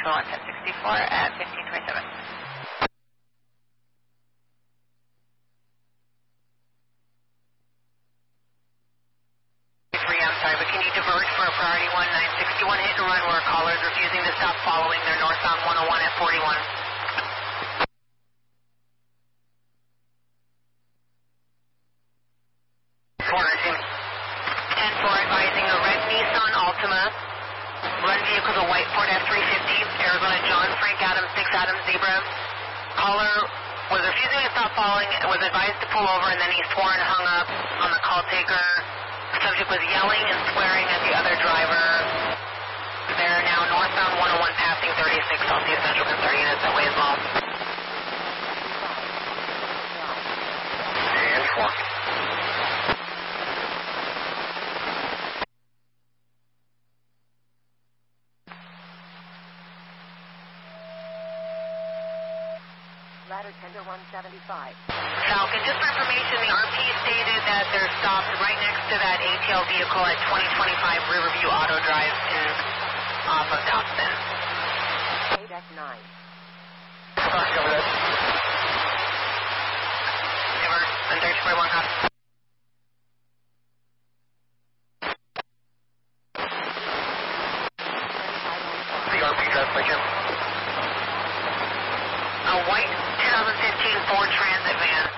on 1064 at 1527. I'm sorry, but can you diverge for a priority 1961 hit and run where a caller is refusing to stop following their northbound 101 at 41? And for advising a red Nissan Altima, run vehicle a white Ford F-350, Arizona John Frank Adams, 6 Adams Zebra. Caller was refusing to stop following, was advised to pull over, and then he swore and hung up on the call taker. The subject was yelling and swearing at the other driver. They're now northbound 101 passing 36 Celsius Central Concern units that way as well. And 4. Ladder tender 175. Falcon, just for information, the RP stated that they're stopped right next to that ATL vehicle at 2025 Riverview Auto Drive off of Dobson. 8X9. Copy over that. Never, and 3041 copy. The RP translation. A white 2015 Ford Transit van.